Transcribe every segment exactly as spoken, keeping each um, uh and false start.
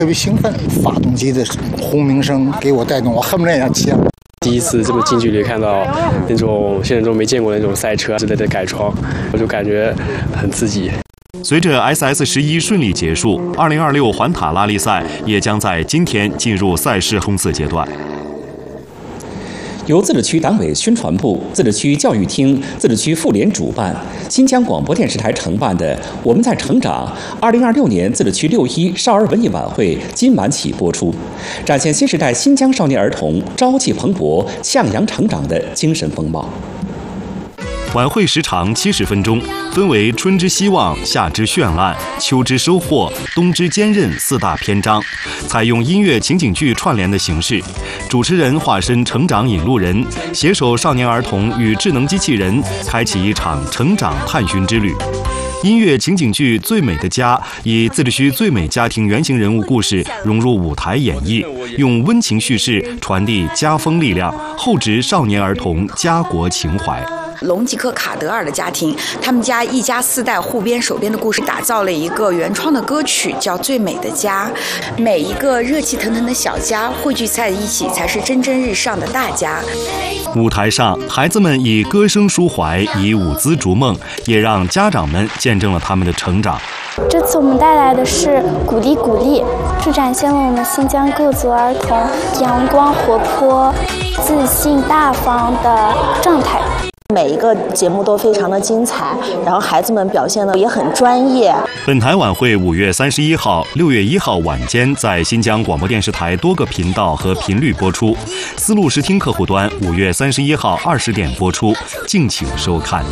特别兴奋，发动机的轰鸣声给我带动，我恨不得想骑。 第一次这么近距离看到那种现实中没见过的那种赛车之类的改装，我就感觉很刺激。 随着 S S 十一顺利结束，二零二六环塔拉力赛也将在今天进入赛事冲刺阶段。 由自治区党委宣传部、自治区教育厅、自治区妇联主办，新疆广播电视台承办的《我们在成长》二零二六年自治区六一少儿文艺晚会今晚起播出，展现新时代新疆少年儿童朝气蓬勃、向阳成长的精神风貌。 晚会时长七十分钟，分为春之希望、夏之绚烂、秋之收获、冬之坚韧四大篇章，采用音乐情景剧串联的形式。主持人化身成长引路人，携手少年儿童与智能机器人，开启一场成长探寻之旅。音乐情景剧《最美的家》以自治区最美家庭原型人物故事融入舞台演绎，用温情叙事传递家风力量，厚植少年儿童家国情怀。 隆吉克卡德尔的家庭，他们家一家四代互编手编的故事，打造了一个原创的歌曲，叫《最美的家》。每一个热气腾腾的小家汇聚在一起，才是蒸蒸日上的大家。 舞台上，孩子们以歌声抒怀，以舞姿逐梦，也让家长们见证了他们的成长。 这次我们带来的是鼓励鼓励，是展现了我们新疆各族儿童阳光活泼、自信大方的状态。 每一个节目都非常的精彩，然后孩子们表现的也很专业。 本台晚会五月三十一号、六月一号晚间在新疆广播电视台多个频道和频率播出，丝路视听客户端五月三十一号二十点播出，敬请收看。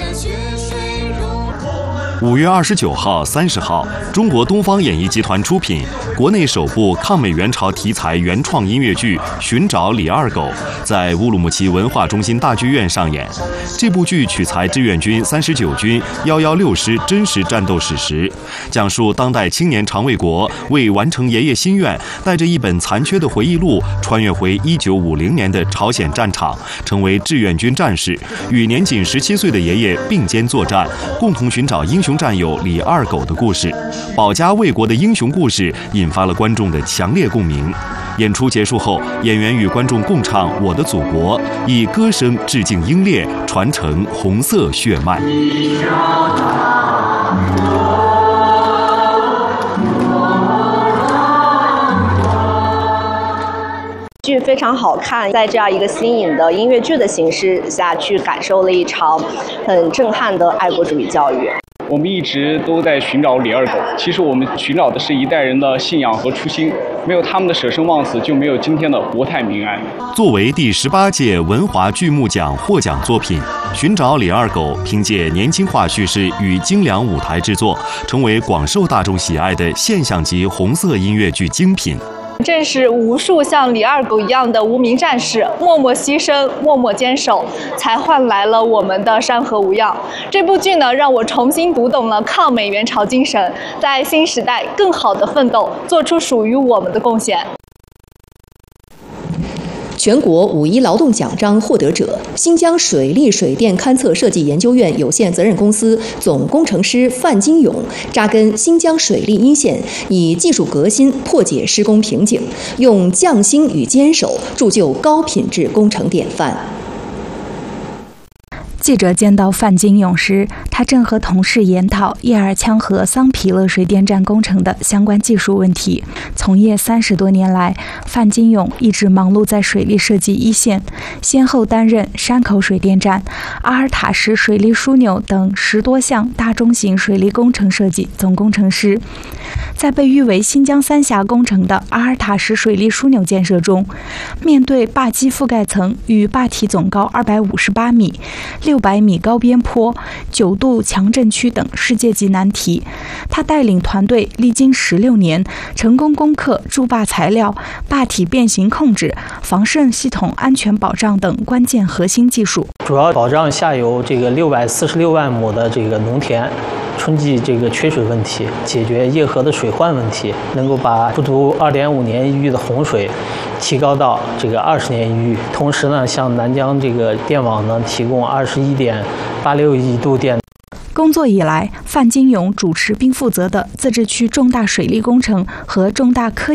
五月二十九号、三十号，中国东方演艺集团出品，国内首部抗美援朝题材原创音乐剧《寻找李二狗》在乌鲁木齐文化中心大剧院上演。这部剧取材志愿军三十九军一一六师真实战斗史实，讲述当代青年常卫国为完成爷爷心愿，带着一本残缺的回忆录，穿越回一九五零年的朝鲜战场，成为志愿军战士，与年仅十七岁的爷爷并肩作战，共同寻找英雄战友李二狗的故事。保家卫国的英雄故事引发了观众的强烈共鸣。演出结束后，演员与观众共唱《我的祖国》，以歌声致敬英烈，传承红色血脉。 剧非常好看，在这样一个新颖的音乐剧的形式下去感受了一场很震撼的爱国主义教育。 我们一直都在寻找李二狗，其实我们寻找的是一代人的信仰和初心，没有他们的舍生忘死，就没有今天的国泰民安。 作为第十八届文华剧目奖获奖作品，《寻找李二狗》凭借年轻化叙事与精良舞台制作，成为广受大众喜爱的现象级红色音乐剧精品。 正是无数像李二狗一样的无名战士默默牺牲、默默坚守，才换来了我们的山河无恙。这部剧呢，让我重新读懂了抗美援朝精神，在新时代更好的奋斗，做出属于我们的贡献。 全国五一劳动奖章获得者，新疆水利水电勘测设计研究院有限责任公司总工程师范金勇，扎根新疆水利一线，以技术革新破解施工瓶颈，用匠心与坚守铸就高品质工程典范。 记者见到范金勇时，他正和同事研讨叶尔羌河桑皮勒水电站工程的相关技术问题。从业三十多年来，范金勇一直忙碌在水利设计一线，先后担任山口水电站、阿尔塔什水利枢纽等十多项大中型水利工程设计总工程师。在被誉为新疆三峡工程的阿尔塔什水利枢纽建设中，面对坝基覆盖层与坝体总高二百五十八米、六百米高边坡、九度强震区等世界级难题，他带领团队历经十六年，成功攻克筑坝材料、坝体变形控制、防渗系统安全保障等关键核心技术， 主要保障下游这个六百四十六万亩的这个农田春季这个缺水问题，解决叶河的水患问题，能够把不足二点五年一遇的洪水提高到这个二十年一遇。同时呢，向南疆这个电网呢提供二十一点八六亿度电。 工作以来，范金勇主持并负责的自治区重大水利工程和重大科